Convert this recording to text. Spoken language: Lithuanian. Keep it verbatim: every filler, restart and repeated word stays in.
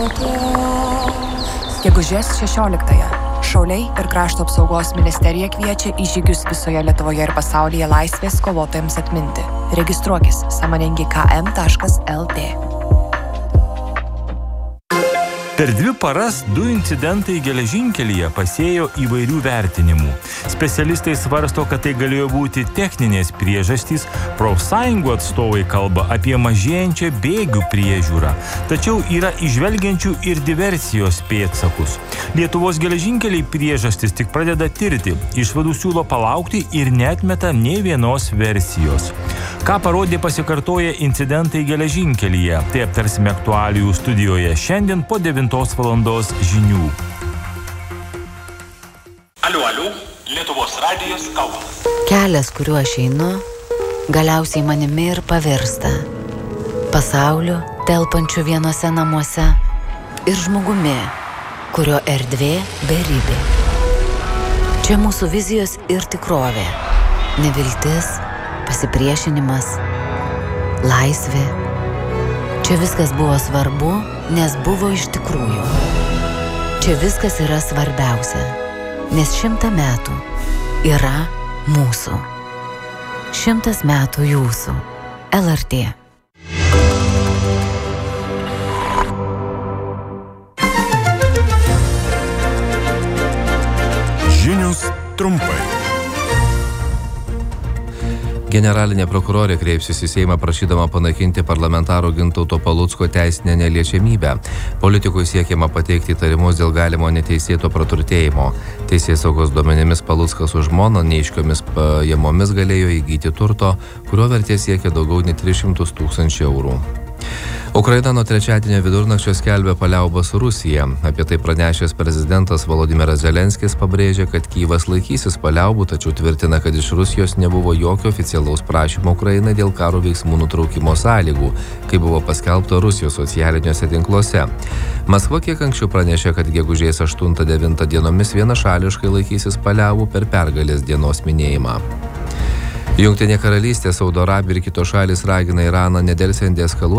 Gegužės šešioliktąją Šauliai ir Krašto apsaugos ministerija kviečia į žygius visoje Lietuvoje ir pasaulyje laisvės kovotojams atminti. Registruokis sąmoningi k m taškas l t. Per dvi paras du incidentai geležinkelyje pasėjo įvairių vertinimų. Specialistai svarsto, kad tai galėjo būti techninės priežastys, profsąjungų atstovai kalba apie mažėjančią bėgių priežiūrą, tačiau yra įžvelgiančių ir diversijos pėdsakus. Lietuvos geležinkeliai priežastis tik pradeda tirti, išvadų siūlo palaukti ir neatmeta nei vienos versijos. Ką parodė pasikartoję incidentai geležinkelyje, tai aptarsime aktualijų studijoje šiandien po devintos valandos žinių. Aliu, aliu, Lietuvos radijas kalba. Kelias, kuriuo aš einu, galiausiai manimi ir pavirsta. Pasauliu, telpančiu vienose namuose, ir žmogumi, kurio erdvė beribė. Čia mūsų vizijos ir tikrovė. Neviltis, pasipriešinimas, laisvė. Čia viskas buvo svarbu, nes buvo iš tikrųjų. Čia viskas yra svarbiausia, nes šimtą metų yra mūsų. Šimtas metų jūsų. L R T. Žinios trumpai. Generalinė prokurorė kreipsis į Seimą prašydama panaikinti parlamentaro Gintauto Palucko teisinę neliečiamybę. Politikui siekiama pateikti įtarimus dėl galimo neteisėto praturtėjimo. Teisėsaugos duomenimis Paluckas už žmoną neaiškiomis pajamomis galėjo įgyti turto, kurio vertė siekia daugiau nei tris šimtus tūkstančių eurų. Ukraina nuo trečiadienio vidurnakčio skelbia paliaubą su Rusija. Apie tai pranešęs prezidentas Volodymyras Zelenskis pabrėžė, kad Kyjivas laikysis paliaubų, tačiau tvirtina, kad iš Rusijos nebuvo jokio oficialaus prašymo Ukrainai dėl karo veiksmų nutraukimo sąlygų, kaip buvo paskelbta Rusijos socialiniuose tinkluose. Maskva kiek anksčiau pranešė, kad gegužės aštuntą devintą dienomis vienašališkai laikysis paliaubų per pergalės dienos minėjimą. Jungtinė karalystė, Saudo Arabija ir kitos šalys ragina Iraną nedelsiant deeskaluoti